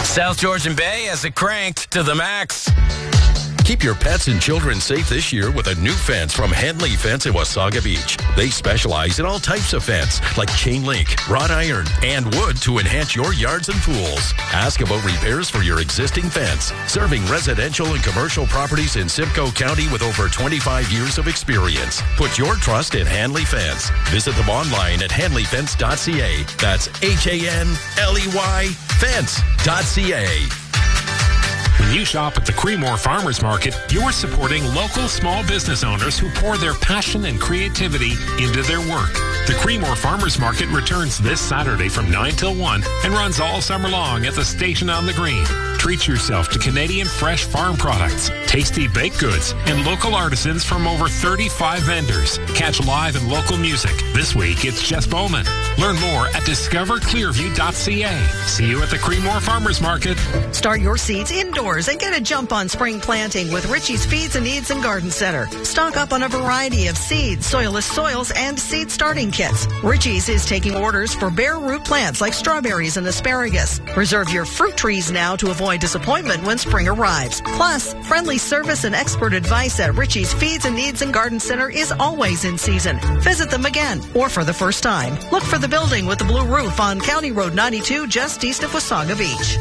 South Georgian Bay has it cranked to the max. Keep your pets and children safe this year with a new fence from Henley Fence in Wasaga Beach. They specialize in all types of fence, like chain link, wrought iron, and wood to enhance your yards and pools. Ask about repairs for your existing fence. Serving residential and commercial properties in Simcoe County with over 25 years of experience. Put your trust in Henley Fence. Visit them online at henleyfence.ca. That's HANLEY fence.ca. When you shop at the Creemore Farmers Market, you're supporting local small business owners who pour their passion and creativity into their work. The Creemore Farmers Market returns this Saturday from 9 till 1 and runs all summer long at the station on the green. Treat yourself to Canadian fresh farm products, tasty baked goods, and local artisans from over 35 vendors. Catch live and local music. This week, it's Jess Bowman. Learn more at discoverclearview.ca. See you at the Creemore Farmers Market. Start your seeds indoors and get a jump on spring planting with Richie's Feeds and Needs and Garden Center. Stock up on a variety of seeds, soilless soils, and seed starting kits. Richie's is taking orders for bare root plants like strawberries and asparagus. Reserve your fruit trees now to avoid disappointment when spring arrives. Plus, friendly service and expert advice at Richie's Feeds and Needs and Garden Center is always in season. Visit them again or for the first time. Look for the building with the blue roof on County Road 92 just east of Wasaga Beach.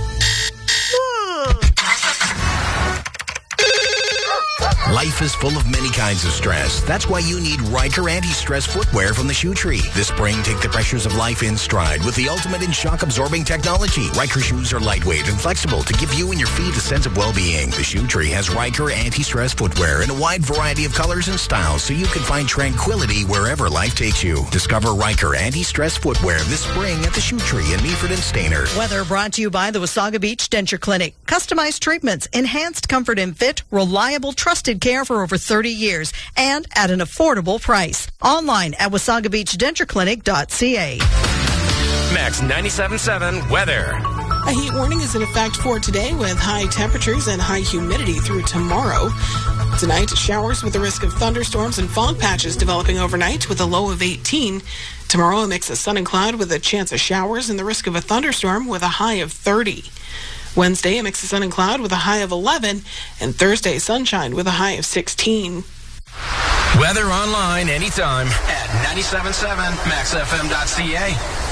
Life is full of many kinds of stress. That's why you need Riker anti-stress footwear from the Shoe Tree. This spring, take the pressures of life in stride with the ultimate in shock-absorbing technology. Riker shoes are lightweight and flexible to give you and your feet a sense of well-being. The Shoe Tree has Riker anti-stress footwear in a wide variety of colors and styles so you can find tranquility wherever life takes you. Discover Riker anti-stress footwear this spring at the Shoe Tree in Meaford and Stayner. Weather brought to you by the Wasaga Beach Denture Clinic. Customized treatments, enhanced comfort and fit, reliable, trusted care for over 30 years, and at an affordable price. Online at wasagabeachdentureclinic.ca. Max 97.7 weather. A heat warning is in effect for today with high temperatures and high humidity through tomorrow. Tonight, showers with the risk of thunderstorms and fog patches developing overnight with a low of 18. Tomorrow, a mix of sun and cloud with a chance of showers and the risk of a thunderstorm with a high of 30. Wednesday, a mix of sun and cloud with a high of 11, and Thursday, sunshine with a high of 16. Weather online anytime at 97.7maxfm.ca.